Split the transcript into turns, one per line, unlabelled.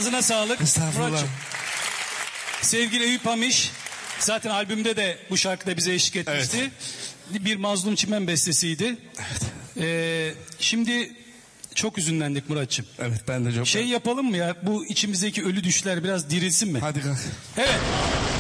Ağzına sağlık.
Estağfurullah.
Muratçım. Sevgili Eyüp Hamiş zaten albümde de bu şarkıda bize eşlik etmişti. Evet. Bir Mazlum Çimen bestesiydi. Evet. Şimdi çok üzünlendik Muratçım.
Evet, ben de çok.
Yapalım mı ya? Bu içimizdeki ölü düşler biraz dirilsin mi?
Hadi kalk.
Evet.